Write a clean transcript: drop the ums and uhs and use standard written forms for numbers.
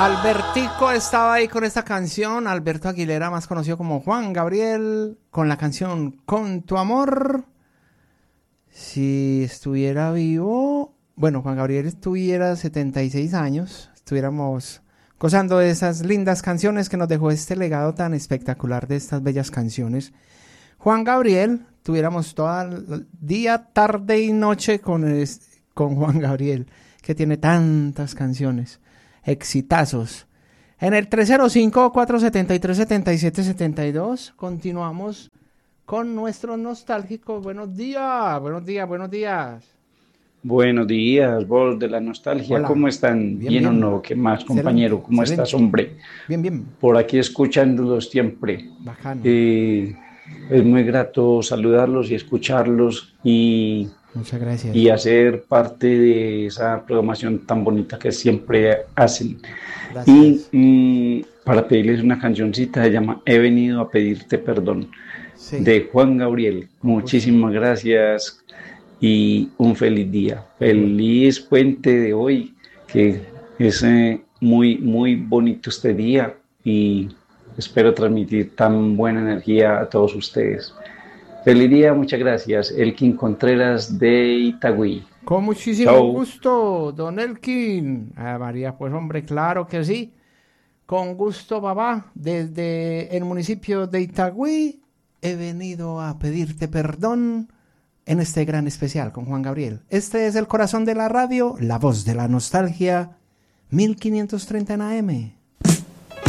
Albertico estaba ahí con esta canción, Alberto Aguilera, más conocido como Juan Gabriel, con la canción Con tu amor. Si estuviera vivo, bueno, Juan Gabriel tuviera 76 años, estuviéramos gozando de esas lindas canciones que nos dejó este legado tan espectacular de estas bellas canciones. Juan Gabriel, tuviéramos todo el día, tarde y noche con Juan Gabriel, que tiene tantas canciones. Exitazos. En el 305-473-7772 continuamos con nuestro nostálgico. Buenos días, buenos días, buenos días. Buenos días, vos de la nostalgia. Hola. ¿Cómo están? ¿Bien o no? ¿Qué más, compañero? Excelente, ¿Cómo excelente. estás, hombre? Bien, bien. Por aquí escuchándolos siempre. Bacano. Es muy grato saludarlos y escucharlos Muchas gracias. y hacer parte de esa programación tan bonita que siempre hacen. Gracias. Y para pedirles una cancioncita, se llama He venido a pedirte perdón, Sí. de Juan Gabriel. Muchísimas gracias y un feliz día. Feliz puente de hoy, que es muy, muy bonito este día y espero transmitir tan buena energía a todos ustedes. Feliz día, muchas gracias. Elkin Contreras de Itagüí. Con muchísimo Chao. gusto, don Elkin. María, pues hombre, claro que sí. Con gusto, papá. Desde el municipio de Itagüí he venido a pedirte perdón en este gran especial con Juan Gabriel. Este es el corazón de la radio, la voz de la nostalgia, 1530 en AM.